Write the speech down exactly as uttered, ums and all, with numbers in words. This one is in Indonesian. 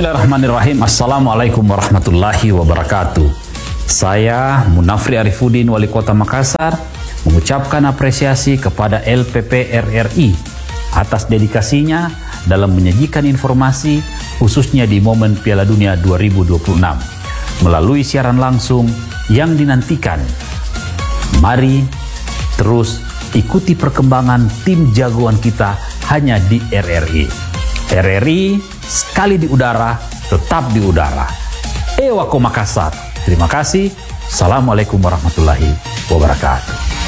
Bismillahirrahmanirrahim. Assalamualaikum warahmatullahi wabarakatuh. Saya Munafri Arifudin, Wali Kota Makassar, mengucapkan apresiasi kepada L P P R R I atas dedikasinya dalam menyajikan informasi khususnya di momen Piala Dunia dua ribu dua puluh enam melalui siaran langsung yang dinantikan. Mari terus ikuti perkembangan tim jagoan kita hanya di R R I. R R I sekali di udara, tetap di udara. Ewako Makassar. Terima kasih. Assalamualaikum warahmatullahi wabarakatuh.